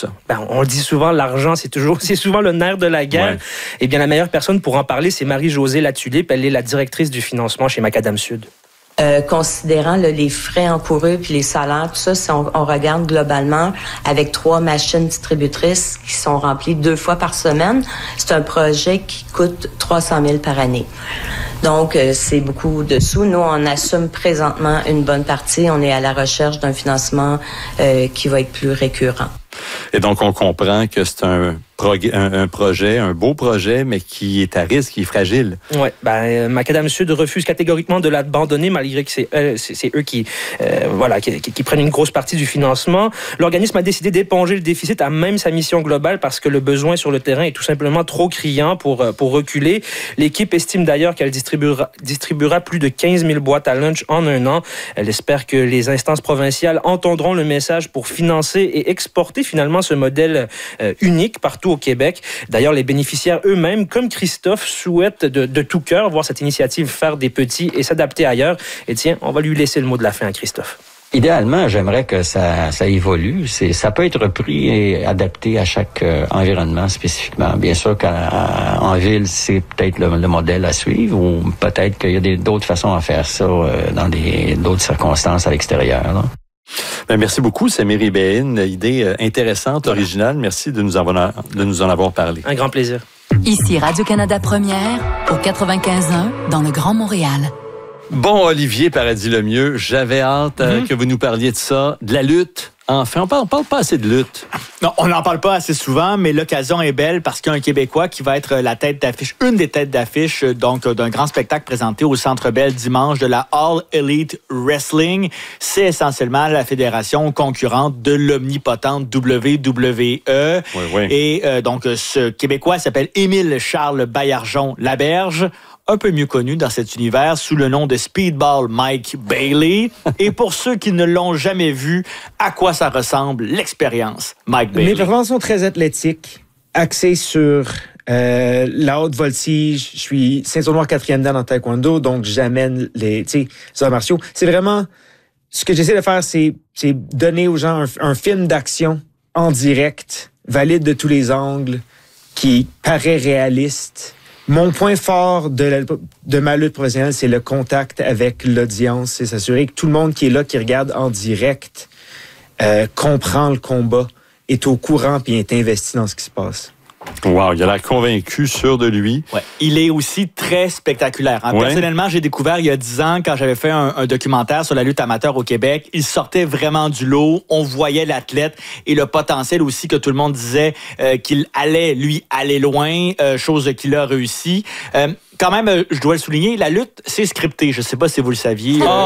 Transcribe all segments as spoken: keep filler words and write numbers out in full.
ça? Ben, on le dit souvent, l'argent, c'est toujours, c'est souvent le nerf de la guerre. Ouais. Eh bien, la meilleure personne pour en parler, c'est Marie-Josée Latulippe. Elle est la directrice du financement chez Macadam Sud. Euh, considérant là, les frais encourus puis les salaires, tout ça, si on, on regarde globalement avec trois machines distributrices qui sont remplies deux fois par semaine, c'est un projet qui coûte trois cent mille par année. Donc, euh, c'est beaucoup de sous. Nous, on assume présentement une bonne partie. On est à la recherche d'un financement euh, qui va être plus récurrent. Et donc, on comprend que c'est un, prog- un, un projet, un beau projet, mais qui est à risque, qui est fragile. Oui, ben, Macadam Sud refuse catégoriquement de l'abandonner, malgré que c'est, euh, c'est, c'est eux qui, euh, voilà, qui, qui, qui prennent une grosse partie du financement. L'organisme a décidé d'éponger le déficit à même sa mission globale parce que le besoin sur le terrain est tout simplement trop criant pour, pour reculer. L'équipe estime d'ailleurs qu'elle distribuera, distribuera plus de quinze mille boîtes à lunch en un an. Elle espère que les instances provinciales entendront le message pour financer et exporter finalement ce modèle euh, unique partout au Québec. D'ailleurs, les bénéficiaires eux-mêmes, comme Christophe, souhaitent de, de tout cœur voir cette initiative faire des petits et s'adapter ailleurs. Et tiens, on va lui laisser le mot de la fin à Christophe. Idéalement, j'aimerais que ça, ça évolue. C'est, ça peut être repris et adapté à chaque euh, environnement spécifiquement. Bien sûr qu'en ville, c'est peut-être le, le modèle à suivre, ou peut-être qu'il y a des, d'autres façons à faire ça euh, dans des, d'autres circonstances à l'extérieur, là. Bien, merci beaucoup, Saméry Béhin. Idée intéressante, originale. Merci de nous, avoir, de nous en avoir parlé. Un grand plaisir. Ici Radio-Canada Première, au quatre-vingt-quinze un, dans le Grand Montréal. Bon, Olivier Paradis-Lemieux, j'avais hâte euh, mm-hmm. que vous nous parliez de ça, de la lutte. Enfin, on parle, parle pas assez de lutte. Non, on n'en parle pas assez souvent, mais l'occasion est belle parce qu'il y a un Québécois qui va être la tête d'affiche, une des têtes d'affiche donc d'un grand spectacle présenté au Centre Bell dimanche de la All Elite Wrestling. C'est essentiellement la fédération concurrente de l'omnipotente W W E. Oui, oui. Et euh, donc, ce Québécois s'appelle Émile Charles Baillargeon Laberge, un peu mieux connu dans cet univers sous le nom de Speedball Mike Bailey. Et pour ceux qui ne l'ont jamais vu, à quoi ça ressemble l'expérience Mike Bailey? Mes performances sont très athlétiques, axées sur euh, la haute voltige. Je suis ceinture noire quatrième dan en taekwondo, donc j'amène les, tu sais, les arts martiaux. C'est vraiment, ce que j'essaie de faire, c'est, c'est donner aux gens un, un film d'action en direct, valide de tous les angles, qui paraît réaliste. Mon point fort de, la, de ma lutte professionnelle, c'est le contact avec l'audience. C'est s'assurer que tout le monde qui est là, qui regarde en direct, euh, comprend le combat, est au courant et est investi dans ce qui se passe. Wow, il a l'air convaincu, sûr de lui. Ouais, il est aussi très spectaculaire. Hein. Ouais. Personnellement, j'ai découvert il y a dix ans, quand j'avais fait un, un documentaire sur la lutte amateur au Québec, il sortait vraiment du lot. On voyait l'athlète et le potentiel aussi que tout le monde disait euh, qu'il allait, lui, aller loin, euh, chose qu'il a réussi. Euh, Quand même, euh, je dois le souligner, la lutte, c'est scripté. Je ne sais pas si vous le saviez. Oh!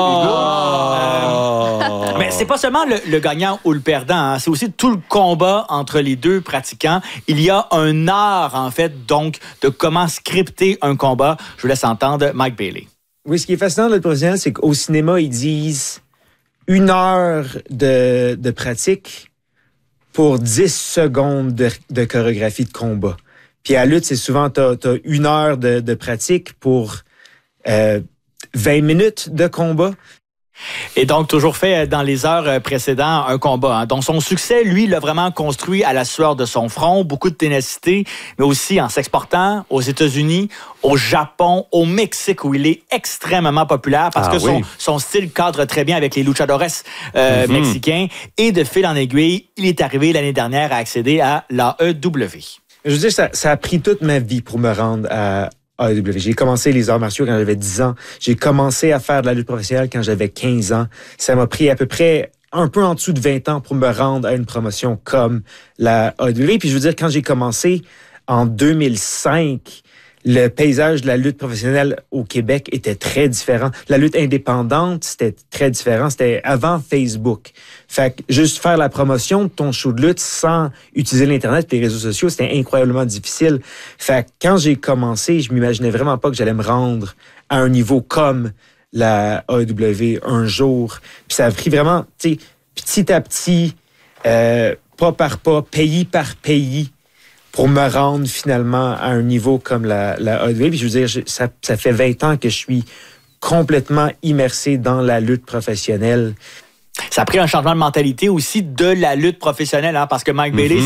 Euh, mais c'est pas seulement le, le gagnant ou le perdant. Hein. C'est aussi tout le combat entre les deux pratiquants. Il y a un art, en fait, donc, de comment scripter un combat. Je vous laisse entendre Mike Bailey. Oui, ce qui est fascinant de le professionnel, c'est qu'au cinéma, ils disent une heure de, de pratique pour dix secondes de, de chorégraphie de combat. Puis à la lutte, c'est souvent, t'as, t'as une heure de, de pratique pour euh, vingt minutes de combat. Et donc, toujours fait dans les heures précédentes un combat. Hein. Donc, son succès, lui, l'a vraiment construit à la sueur de son front, beaucoup de ténacité, mais aussi en s'exportant aux États-Unis, au Japon, au Mexique, où il est extrêmement populaire parce ah, que oui. son, son style cadre très bien avec les luchadores euh, mm-hmm. mexicains. Et de fil en aiguille, il est arrivé l'année dernière à accéder à l'A E W. Je veux dire, ça, ça a pris toute ma vie pour me rendre à A E W. J'ai commencé les arts martiaux quand j'avais dix ans. J'ai commencé à faire de la lutte professionnelle quand j'avais quinze ans. Ça m'a pris à peu près un peu en dessous de vingt ans pour me rendre à une promotion comme la A E W. Puis je veux dire, quand j'ai commencé en deux mille cinq, le paysage de la lutte professionnelle au Québec était très différent. La lutte indépendante, c'était très différent. C'était avant Facebook. Fait que juste faire la promotion de ton show de lutte sans utiliser l'Internet et les réseaux sociaux, c'était incroyablement difficile. Fait que quand j'ai commencé, je m'imaginais vraiment pas que j'allais me rendre à un niveau comme la A E W un jour. Puis ça a pris vraiment, tu sais, petit à petit, euh, pas par pas, pays par pays, pour me rendre finalement à un niveau comme la, la A E W. Puis je veux dire, je, ça, ça fait vingt ans que je suis complètement immersé dans la lutte professionnelle. Ça a pris un changement de mentalité aussi de la lutte professionnelle, hein, parce que Mike mm-hmm. Bailey,